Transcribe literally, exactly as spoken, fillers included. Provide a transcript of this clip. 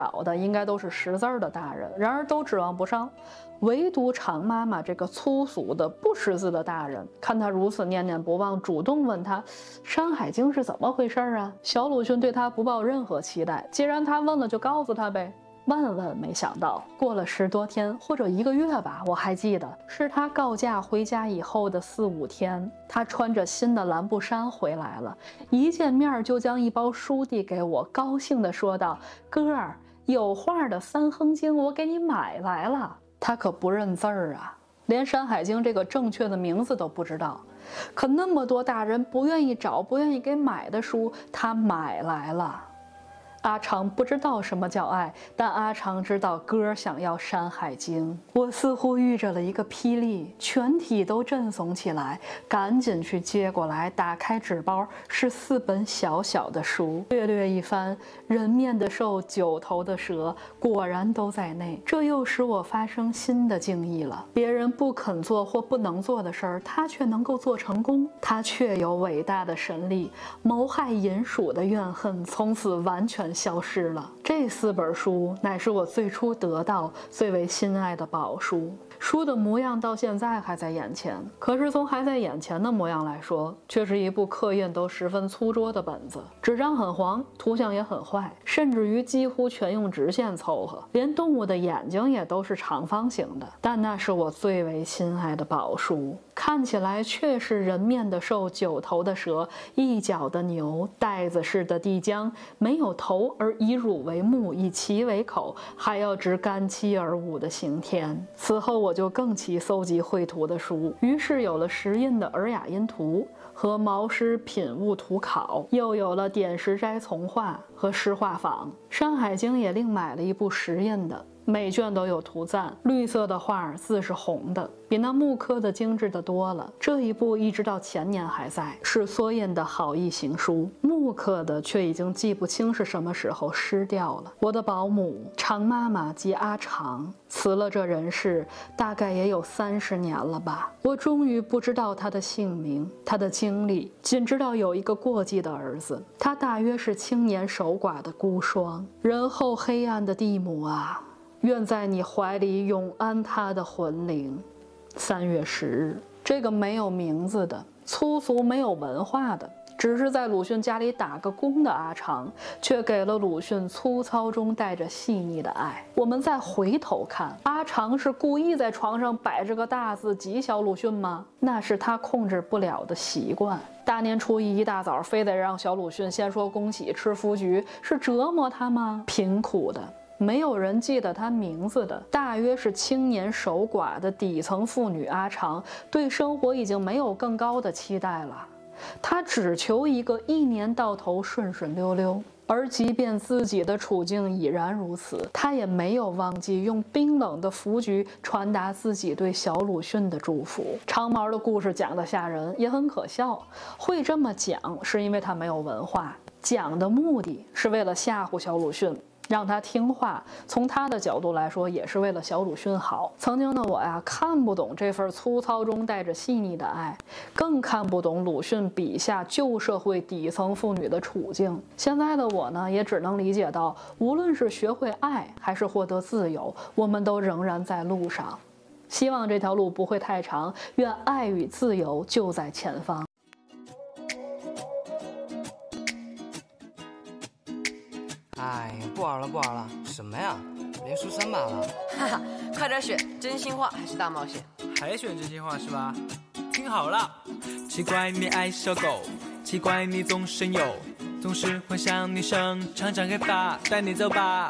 找的应该都是识字的大人，然而都指望不上，唯独常妈妈这个粗俗的不识字的大人，看他如此念念不忘，主动问他《山海经》是怎么回事啊？小鲁迅对他不抱任何期待，既然他问了，就告诉他呗。万万没想到，过了十多天或者一个月吧，我还记得是他告假回家以后的四五天，他穿着新的蓝布衫回来了，一见面就将一包书递给我，高兴地说道：“哥儿，有画的《三亨经》我给你买来了。”他可不认字儿啊，连《山海经》这个正确的名字都不知道，可那么多大人不愿意找、不愿意给买的书，他买来了。阿长不知道什么叫爱，但阿长知道哥想要《山海经》。我似乎遇着了一个霹雳，全体都震悚起来，赶紧去接过来，打开纸包，是四本小小的书。略略一翻，人面的兽，九头的蛇，果然都在内。这又使我发生新的惊异了：别人不肯做或不能做的事儿，他却能够做成功。他确有伟大的神力，谋害银鼠的怨恨从此完全消失了。这四本书乃是我最初得到、最为心爱的宝书。书的模样到现在还在眼前，可是从还在眼前的模样来说，却是一部刻印都十分粗拙的本子，纸张很黄，图像也很坏，甚至于几乎全用直线凑合，连动物的眼睛也都是长方形的。但那是我最为心爱的宝书，看起来却是人面的兽，九头的蛇，一角的牛，袋子式的地浆，没有头而以乳为目，以鳍为口，还要执干漆而舞的刑天。此后我就更齐搜集绘图的书，于是有了石印的《尔雅音图》和毛诗品物图考，又有了点石斋从画和诗画坊。《山海经》也另买了一部石印的，每卷都有图赞，绿色的画，字是红的，比那木刻的精致的多了。这一部一直到前年还在，是缩印的好意行书，木刻的却已经记不清是什么时候失掉了。我的保姆常妈妈及阿长辞了这人世，大概也有三十年了吧。我终于不知道他的姓名，他的经历，仅知道有一个过继的儿子，他大约是青年守寡的孤孀。人后黑暗的地母啊，愿在你怀里永安他的魂灵。三月十日。这个没有名字的、粗俗没有文化的，只是在鲁迅家里打个工的阿长，却给了鲁迅粗糙中带着细腻的爱。我们再回头看，阿长是故意在床上摆着个大字挤小鲁迅吗？那是他控制不了的习惯。大年初一一大早，非得让小鲁迅先说恭喜吃福菊，是折磨他吗？贫苦的，没有人记得他名字的，大约是青年守寡的底层妇女阿长，对生活已经没有更高的期待了。他只求一个一年到头顺顺溜溜，而即便自己的处境已然如此，他也没有忘记用冰冷的福菊传达自己对小鲁迅的祝福。长毛的故事讲得吓人，也很可笑。会这么讲，是因为他没有文化，讲的目的是为了吓唬小鲁迅，让他听话，从他的角度来说也是为了小鲁迅好。曾经的我呀，看不懂这份粗糙中带着细腻的爱，更看不懂鲁迅笔下旧社会底层妇女的处境。现在的我呢，也只能理解到，无论是学会爱还是获得自由，我们都仍然在路上。希望这条路不会太长，愿爱与自由就在前方。 哎，不玩了不玩了，什么呀？连输三把了。 哈哈，快点选真心话还是大冒险？ 还选真心话是吧？听好了，奇怪你爱小狗，奇怪你总神游，总是会向女生长长黑发，带你走吧。